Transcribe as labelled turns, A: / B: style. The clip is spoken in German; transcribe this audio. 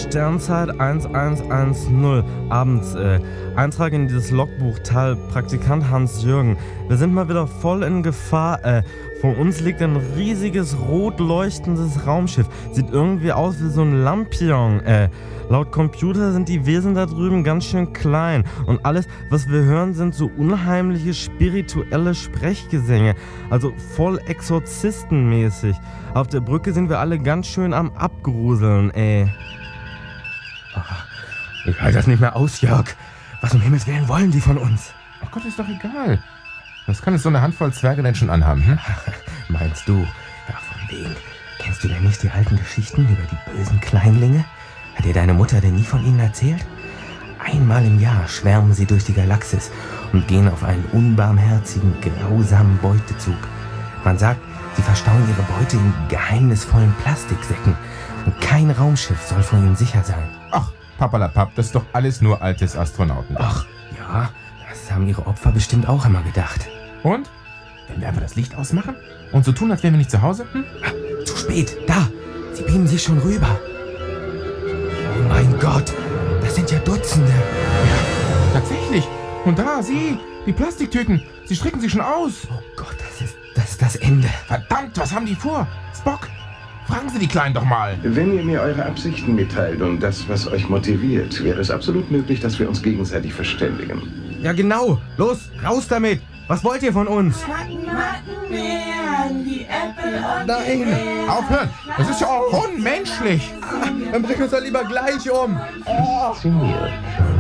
A: Sternzeit 1110, abends, Eintrag in dieses Logbuch, Tal, Praktikant Hans-Jürgen. Wir sind mal wieder voll in Gefahr, Vor uns liegt ein riesiges, rot leuchtendes Raumschiff. Sieht irgendwie aus wie so ein Lampion, Laut Computer sind die Wesen da drüben ganz schön klein. Und alles, was wir hören, sind so unheimliche, spirituelle Sprechgesänge. Also voll exorzistenmäßig. Auf der Brücke sind wir alle ganz schön am Abgruseln, Ich halte das nicht mehr aus, Jörg. Was um Himmels Willen wollen die von uns?
B: Ach Gott, ist doch egal. Was kann es so eine Handvoll Zwerge denn schon anhaben, hm?
A: Meinst du? Ja, von wegen. Kennst du denn nicht die alten Geschichten über die bösen Kleinlinge? Hat dir deine Mutter denn nie von ihnen erzählt? Einmal im Jahr schwärmen sie durch die Galaxis und gehen auf einen unbarmherzigen, grausamen Beutezug. Man sagt, sie verstauen ihre Beute in geheimnisvollen Plastiksäcken und kein Raumschiff soll vor ihnen sicher sein.
B: Ach, papalapap, das ist doch alles nur altes Astronauten.
A: Ach, ja, das haben ihre Opfer bestimmt auch immer gedacht.
B: Und? Wenn wir einfach das Licht ausmachen und so tun, als wären wir nicht zu Hause?
A: Zu spät, da, sie beamen sich schon rüber. Oh mein Gott, das sind ja Dutzende.
B: Ja, tatsächlich. Und da, sieh, die Plastiktüten, sie strecken sich schon aus.
A: Oh Gott, das ist das Ende.
B: Verdammt, was haben die vor? Spock, fragen Sie die Kleinen doch mal.
C: Wenn ihr mir eure Absichten mitteilt und das, was euch motiviert, wäre es absolut möglich, dass wir uns gegenseitig verständigen.
A: Ja genau, los, raus damit. Was wollt ihr von uns?
D: Die Äpfel und
A: Nein,
B: Aufhören, das ist ja auch unmenschlich.
A: dann bringen wir uns doch lieber gleich um.
C: Faszinierend.